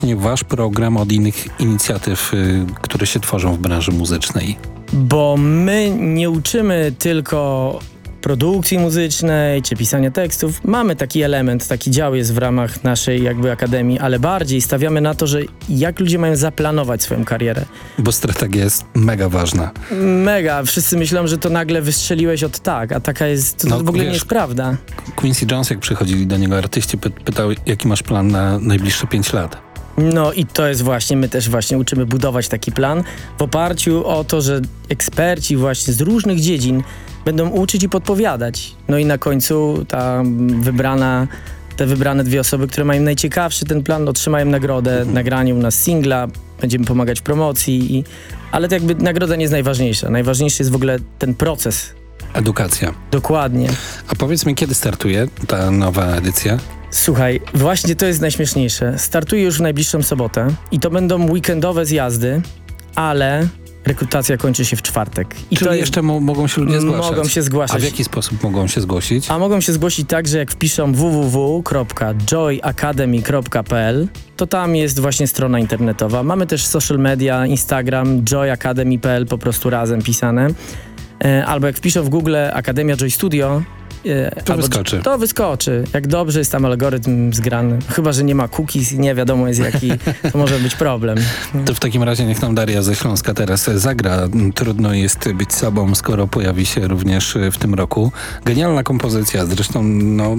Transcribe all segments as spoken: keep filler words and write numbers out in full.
Nie wasz program od innych inicjatyw, y, które się tworzą w branży muzycznej? Bo my nie uczymy tylko produkcji muzycznej czy pisania tekstów. Mamy taki element, taki dział jest w ramach naszej jakby akademii, ale bardziej stawiamy na to, że jak ludzie mają zaplanować swoją karierę. Bo strategia jest mega ważna. Mega. Wszyscy myślą, że to nagle wystrzeliłeś od tak, a taka jest, to, No, to w ogóle wiesz, nie jest prawda. Quincy Jones, jak przychodzili do niego artyści, py- pytał, jaki masz plan na najbliższe pięć lat. No i to jest właśnie, my też właśnie uczymy budować taki plan w oparciu o to, że eksperci właśnie z różnych dziedzin będą uczyć i podpowiadać. No i na końcu ta wybrana, te wybrane dwie osoby, które mają najciekawszy ten plan, otrzymają nagrodę, mhm. nagranie u nas singla, będziemy pomagać w promocji, i, ale to jakby nagroda nie jest najważniejsza. Najważniejszy jest w ogóle ten proces. Edukacja. Dokładnie. A powiedz mi, kiedy startuje ta nowa edycja? Słuchaj, właśnie to jest najśmieszniejsze. Startuje już w najbliższą sobotę i to będą weekendowe zjazdy, ale rekrutacja kończy się w czwartek. I Czyli to jeszcze mo- mogą się ludzie zgłaszać? Mogą się zgłaszać. A w jaki sposób mogą się zgłosić? A mogą się zgłosić tak, że jak wpiszą w w w kropka joy academy kropka p l, to tam jest właśnie strona internetowa. Mamy też social media, Instagram, joy academy kropka p l, po prostu razem pisane. E, albo jak wpiszą w Google Akademia Joy Studio, To wyskoczy. To wyskoczy. Jak dobrze jest tam algorytm zgrany. Chyba że nie ma cookies i nie wiadomo jest jaki, to może być problem. To w takim razie niech nam Daria ze Śląska teraz zagra. Trudno jest być sobą, skoro pojawi się również w tym roku. Genialna kompozycja. Zresztą no,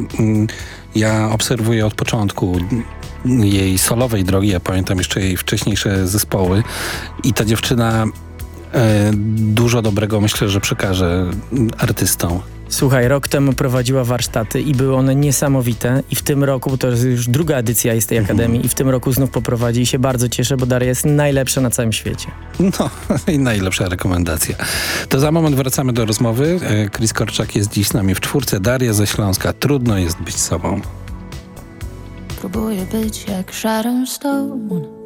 ja obserwuję od początku jej solowej drogi. Ja pamiętam jeszcze jej wcześniejsze zespoły. I ta dziewczyna e, dużo dobrego, myślę, że przekaże artystom. Słuchaj, rok temu prowadziła warsztaty i były one niesamowite i w tym roku, bo to jest już druga edycja jest tej Akademii mhm. i w tym roku znów poprowadzi i się bardzo cieszę, bo Daria jest najlepsza na całym świecie. No i najlepsza rekomendacja. To za moment wracamy do rozmowy. Chris Korczak jest dziś z nami w czwórce. Daria ze Śląska. Trudno jest być sobą. Próbuję być jak Sharon Stone,